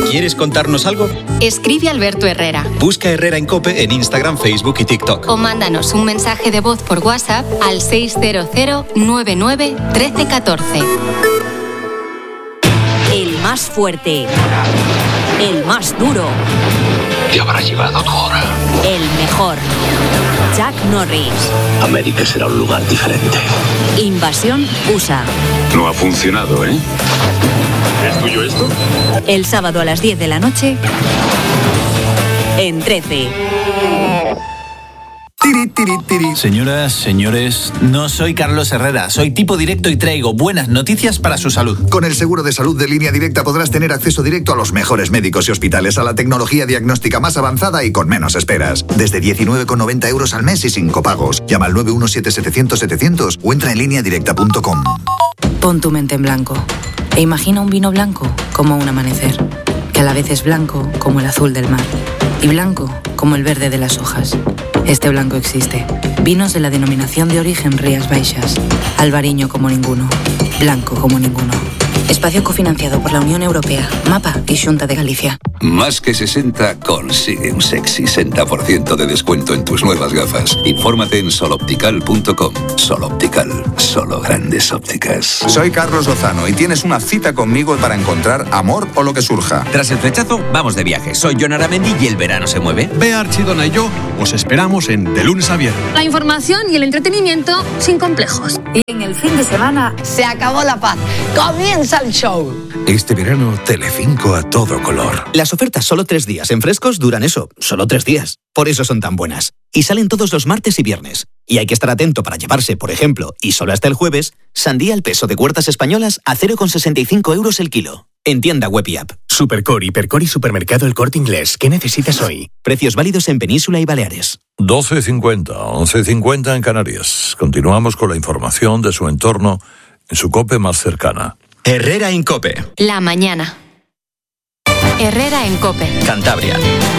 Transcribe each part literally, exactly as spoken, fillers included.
¿Quieres contarnos algo? Escribe a Alberto Herrera. Busca Herrera en COPE en Instagram, Facebook y TikTok. O mándanos un mensaje de voz por WhatsApp al seis cero cero nueve nueve uno tres uno cuatro. El más fuerte. El más duro. Te habrá llegado tu hora. El mejor. Chuck Norris. América será un lugar diferente. Invasión U S A. No ha funcionado, ¿eh? ¿Es tuyo esto? El sábado a las diez de la noche en trece. Tiri, tiri, tiri. Señoras, señores, no soy Carlos Herrera, soy tipo directo y traigo buenas noticias para su salud. Con el seguro de salud de Línea Directa podrás tener acceso directo a los mejores médicos y hospitales, a la tecnología diagnóstica más avanzada y con menos esperas. Desde diecinueve con noventa euros al mes y sin copagos. Llama al nueve uno siete setecientos setecientos o entra en línea directa punto com. Pon tu mente en blanco e imagina un vino blanco como un amanecer, que a la vez es blanco como el azul del mar y blanco como el verde de las hojas. Este blanco existe. Vinos de la denominación de origen Rías Baixas. Albariño como ninguno. Blanco como ninguno. Espacio cofinanciado por la Unión Europea, MAPA y Xunta de Galicia. Más que sesenta consigue un sexy sesenta por ciento de descuento en tus nuevas gafas. Infórmate en soloptical punto com. Soloptical, solo grandes ópticas. Soy Carlos Lozano y tienes una cita conmigo para encontrar amor o lo que surja. Tras el flechazo, vamos de viaje. Soy Jon Aramendi y el verano se mueve. Bea Archidona y yo os esperamos en De Lunes a Viernes. La información y el entretenimiento sin complejos. Y en el fin de semana se acabó la paz. Comienza el show. Este verano, Telecinco a todo color. Las ofertas solo tres días en Frescos duran eso, solo tres días. Por eso son tan buenas. Y salen todos los martes y viernes. Y hay que estar atento para llevarse, por ejemplo, y solo hasta el jueves, sandía al peso de Huertas Españolas a cero con sesenta y cinco euros el kilo. En tienda web y app. Supercor, Hipercor y Supermercado El Corte Inglés. ¿Qué necesitas hoy? Precios válidos en Península y Baleares. doce cincuenta, once cincuenta en Canarias. Continuamos con la información de su entorno en su COPE más cercana. Herrera en COPE. La mañana. Herrera en COPE. Cantabria.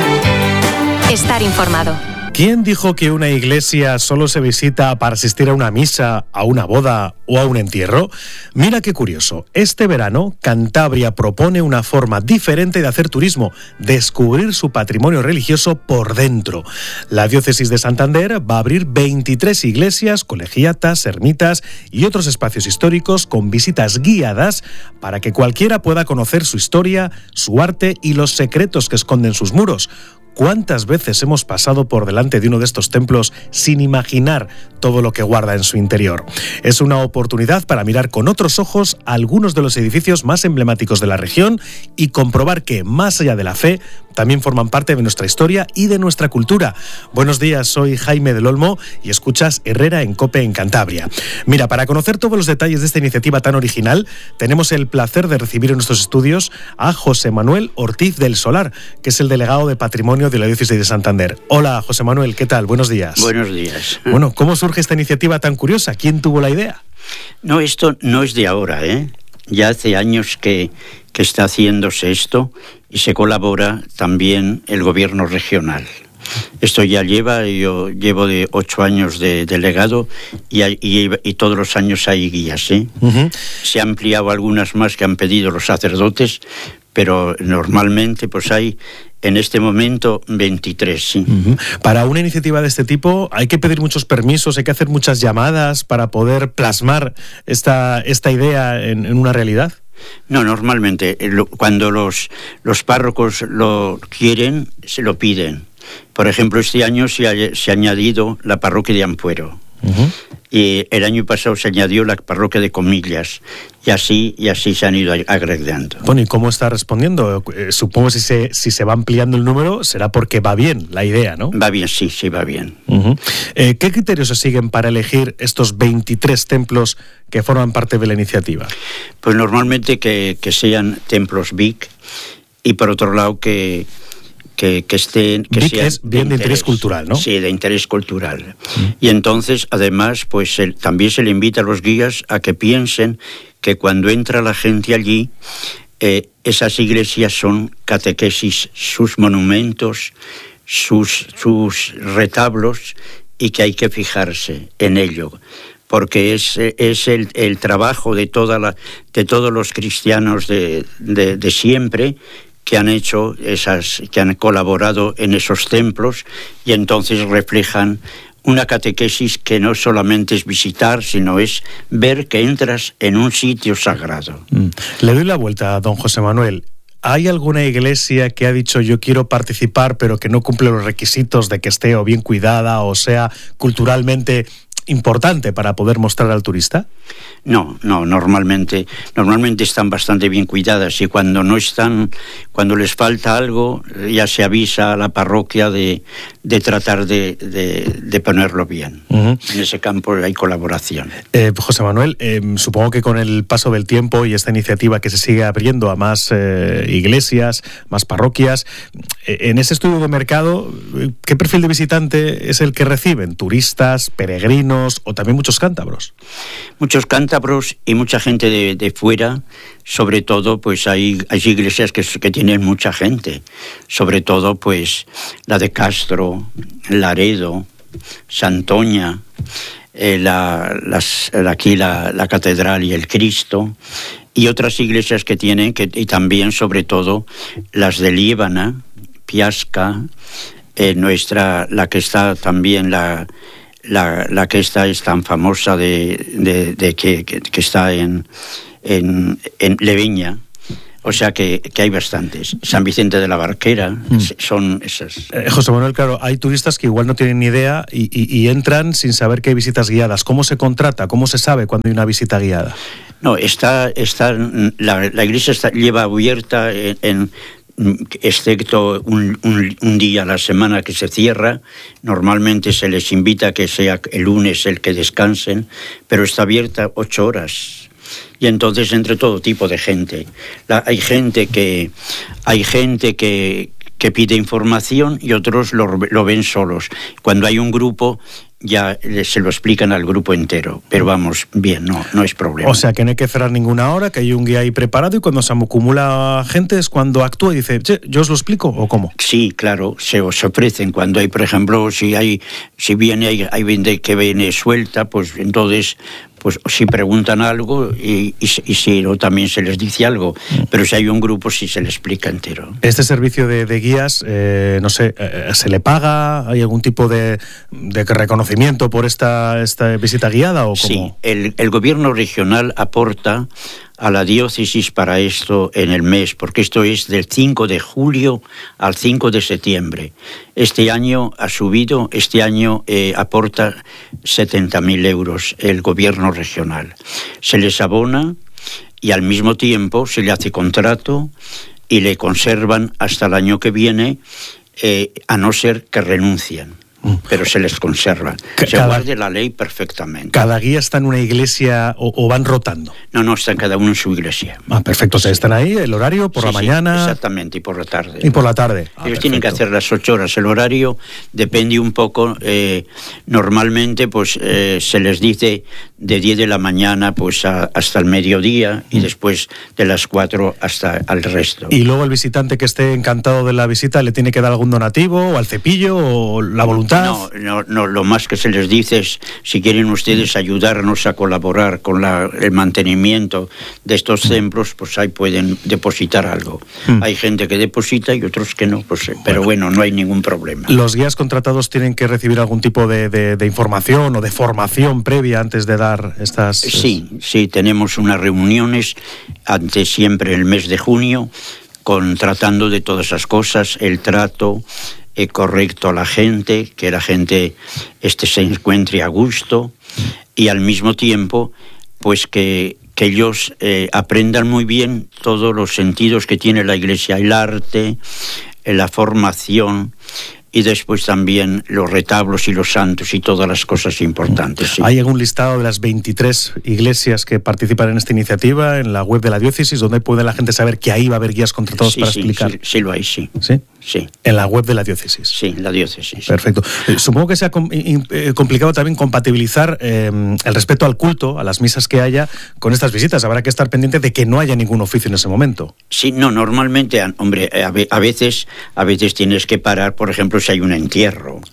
Estar informado. ¿Quién dijo que una iglesia solo se visita para asistir a una misa, a una boda o a un entierro? Mira qué curioso. Este verano, Cantabria propone una forma diferente de hacer turismo, descubrir su patrimonio religioso por dentro. La diócesis de Santander va a abrir veintitrés iglesias, colegiatas, ermitas y otros espacios históricos con visitas guiadas para que cualquiera pueda conocer su historia, su arte y los secretos que esconden sus muros. ¿Cuántas veces hemos pasado por delante de uno de estos templos sin imaginar todo lo que guarda en su interior? Es una oportunidad para mirar con otros ojos algunos de los edificios más emblemáticos de la región y comprobar que, más allá de la fe, también forman parte de nuestra historia y de nuestra cultura. Buenos días, soy Jaime del Olmo y escuchas Herrera en COPE en Cantabria. Mira, para conocer todos los detalles de esta iniciativa tan original, tenemos el placer de recibir en nuestros estudios a José Manuel Ortiz del Solar, que es el delegado de Patrimonio de la diócesis de Santander. Hola, José Manuel, ¿qué tal? Buenos días. Buenos días. Bueno, ¿cómo surge esta iniciativa tan curiosa? ¿Quién tuvo la idea? No, esto no es de ahora, ¿eh? Ya hace años que, que está haciéndose esto y se colabora también el gobierno regional. Esto ya lleva, yo llevo de ocho años de delegado y, hay, y, y todos los años hay guías, ¿eh? Uh-huh. Se han ampliado algunas más que han pedido los sacerdotes, pero normalmente pues hay en este momento veintitrés, sí. Uh-huh. Para una iniciativa de este tipo hay que pedir muchos permisos, hay que hacer muchas llamadas para poder plasmar esta, esta idea en, en una realidad. No, normalmente cuando los, los párrocos lo quieren, se lo piden. Por ejemplo, este año se ha, se ha añadido la parroquia de Ampuero. Uh-huh. Y el año pasado se añadió la parroquia de Comillas y así y así se han ido agregando. Bueno, ¿y cómo está respondiendo? Eh, supongo que si se, si se va ampliando el número será porque va bien la idea, ¿no? Va bien, sí, sí, va bien. Uh-huh. Eh, ¿Qué criterios se siguen para elegir estos veintitrés templos que forman parte de la iniciativa? Pues normalmente que, que sean templos B I C y por otro lado que Que, que estén que B I C sean es bien de, de interés, interés cultural, ¿no? Sí, de interés cultural. Mm. Y entonces, además, pues el, también se le invita a los guías a que piensen que cuando entra la gente allí, eh, esas iglesias son catequesis, sus monumentos, sus, sus retablos, y que hay que fijarse en ello, porque es, es el, el trabajo de, toda la, de todos los cristianos de, de, de siempre, que han hecho esas, que han colaborado en esos templos, y entonces reflejan una catequesis que no solamente es visitar, sino es ver que entras en un sitio sagrado. Mm. Le doy la vuelta a don José Manuel. ¿Hay alguna iglesia que ha dicho yo quiero participar pero que no cumple los requisitos de que esté o bien cuidada o sea culturalmente importante para poder mostrar al turista? No, no, normalmente, normalmente están bastante bien cuidadas, y cuando no están, cuando les falta algo, ya se avisa a la parroquia de, de tratar de, de, de ponerlo bien. Uh-huh. En ese campo hay colaboración. Eh, José Manuel, eh, supongo que con el paso del tiempo y esta iniciativa que se sigue abriendo a más eh, iglesias, más parroquias, eh, en ese estudio de mercado, ¿qué perfil de visitante es el que reciben? ¿Turistas, peregrinos o también muchos cántabros? Muchos cántabros y mucha gente de, de fuera, sobre todo, pues hay, hay iglesias que, que tienen mucha gente, sobre todo pues la de Castro, Laredo, Santoña, eh, la, las, aquí la, la Catedral y el Cristo, y otras iglesias que tienen, que, y también sobre todo las de Líbana, Piasca, eh, nuestra, la que está también la La, la que esta es tan famosa de, de, de que, que, que está en, en, en Leviña. O sea que, que hay bastantes. San Vicente de la Barquera, mm. son esas. Eh, José Manuel, claro, hay turistas que igual no tienen ni idea y, y, y entran sin saber que hay visitas guiadas. ¿Cómo se contrata? ¿Cómo se sabe cuando hay una visita guiada? No, está, está la, la iglesia está, lleva abierta en... en excepto un, un, un día a la semana que se cierra. Normalmente se les invita a que sea el lunes el que descansen, pero está abierta ocho horas. Y entonces entre todo tipo de gente. La, hay gente que hay gente que, que pide información y otros lo, lo ven solos. Cuando hay un grupo ya se lo explican al grupo entero, pero vamos, bien, no, no es problema. O sea, que no hay que cerrar ninguna hora, que hay un guía ahí preparado y cuando se acumula gente es cuando actúa y dice, che, ¿yo os lo explico o cómo? Sí, claro, se os ofrecen. Cuando hay, por ejemplo, si hay, si viene, hay, hay gente que viene suelta, pues entonces... pues si preguntan algo y, y, y si no, también se les dice algo, pero si hay un grupo sí se le explica entero. Este servicio de, de guías, eh, no sé, eh, ¿se le paga? ¿Hay algún tipo de, de reconocimiento por esta, esta visita guiada o cómo? Sí, el, el gobierno regional aporta a la diócesis para esto en el mes, porque esto es del cinco de julio al cinco de septiembre. Este año ha subido, este año eh, aporta setenta mil euros el gobierno regional. Se les abona y al mismo tiempo se le hace contrato y le conservan hasta el año que viene, eh, a no ser que renuncien. Pero se les conserva. Se cada, guarde la ley perfectamente. ¿Cada guía está en una iglesia o, o van rotando? No, no, está cada uno en su iglesia. Ah, perfecto. O sea, están ahí, el horario, por sí, la mañana... Sí, exactamente, y por la tarde. Y por la tarde. Ah, Ellos perfecto. Tienen que hacer las ocho horas. El horario depende un poco... Eh, normalmente, pues, eh, se les dice de diez de la mañana pues a, hasta el mediodía y mm. después de las cuatro hasta el resto. Y luego el visitante que esté encantado de la visita, ¿le tiene que dar algún donativo o al cepillo o la voluntad? No, no, no, lo más que se les dice es, si quieren ustedes ayudarnos a colaborar con la, el mantenimiento de estos templos, pues ahí pueden depositar algo. Mm. Hay gente que deposita y otros que no, pues, pero bueno, bueno, no hay ningún problema. ¿Los guías contratados tienen que recibir algún tipo de, de, de información o de formación previa antes de dar estas...? Sí, sí, tenemos unas reuniones antes siempre el mes de junio, con, tratando de todas esas cosas, el trato... Eh, correcto a la gente, que la gente este, se encuentre a gusto y al mismo tiempo pues que, que ellos eh, aprendan muy bien todos los sentidos que tiene la Iglesia, el arte, eh, la formación y después también los retablos y los santos y todas las cosas importantes. Sí. ¿Hay algún listado de las veintitrés iglesias que participan en esta iniciativa en la web de la diócesis donde puede la gente saber que ahí va a haber guías contratados sí, para sí, explicar? Sí, sí lo hay, sí. ¿Sí? Sí. En la web de la diócesis. Sí, la diócesis. Perfecto. Eh, supongo que sea com- eh, complicado también compatibilizar eh, el respeto al culto, a las misas que haya, con estas visitas. Habrá que estar pendiente de que no haya ningún oficio en ese momento. Sí, no, normalmente, hombre, a veces, a veces tienes que parar, por ejemplo, si hay un entierro.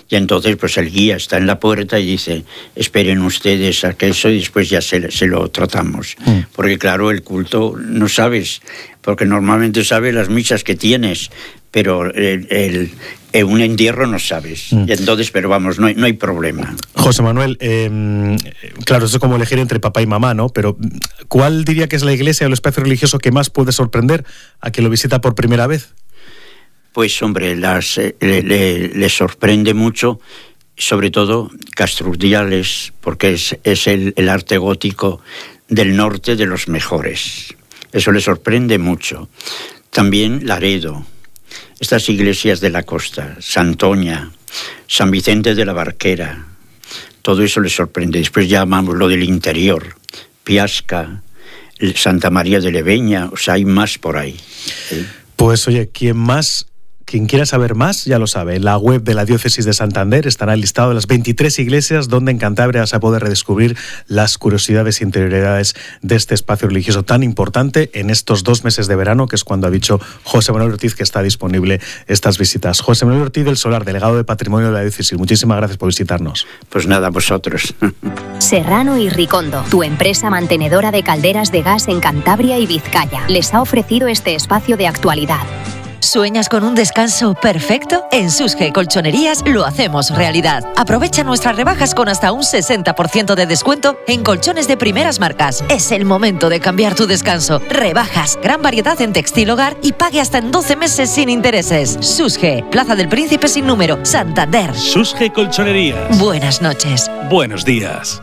Y entonces pues el guía está en la puerta y dice, esperen ustedes a que eso y después ya se, se lo tratamos. Mm. Porque claro, el culto no sabes, porque normalmente sabes las misas que tienes, pero el, el, el, un entierro no sabes. Mm. Y entonces, pero vamos, no hay, no hay problema. José Manuel, eh, claro, eso es como elegir entre papá y mamá, ¿no? Pero ¿cuál diría que es la iglesia o el espacio religioso que más puede sorprender a quien lo visita por primera vez? Pues hombre, las, eh, le, le sorprende mucho, sobre todo Castrurdiales, porque es, es el, el arte gótico del norte de los mejores. Eso le sorprende mucho. También Laredo, estas iglesias de la costa, Santoña, San Vicente de la Barquera, todo eso le sorprende. Después ya llamamos lo del interior, Piasca, Santa María de Leveña, o sea, hay más por ahí. ¿Sí? Pues oye, ¿quién más? Quien quiera saber más, ya lo sabe. En la web de la Diócesis de Santander estará el listado de las veintitrés iglesias donde en Cantabria se puede redescubrir las curiosidades e interioridades de este espacio religioso tan importante en estos dos meses de verano, que es cuando ha dicho José Manuel Ortiz que está disponible estas visitas. José Manuel Ortiz del Solar, delegado de Patrimonio de la Diócesis, muchísimas gracias por visitarnos. Pues nada, vosotros. Serrano y Ricondo, tu empresa mantenedora de calderas de gas en Cantabria y Vizcaya, les ha ofrecido este espacio de actualidad. ¿Sueñas con un descanso perfecto? En Susge Colchonerías lo hacemos realidad. Aprovecha nuestras rebajas con hasta un sesenta por ciento de descuento en colchones de primeras marcas. Es el momento de cambiar tu descanso. Rebajas, gran variedad en textil hogar y pague hasta en doce meses sin intereses. Susge, Plaza del Príncipe sin número, Santander. Susge Colchonerías. Buenas noches. Buenos días.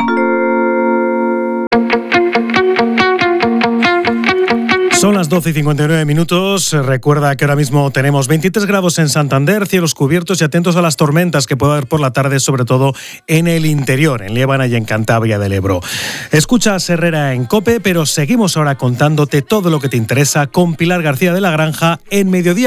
Son las doce y cincuenta y nueve minutos. Recuerda que ahora mismo tenemos veintitrés grados en Santander, cielos cubiertos y atentos a las tormentas que puede haber por la tarde, sobre todo en el interior, en Liébana y en Cantabria del Ebro. Escuchas Herrera en COPE, pero seguimos ahora contándote todo lo que te interesa con Pilar García de la Granja en Mediodía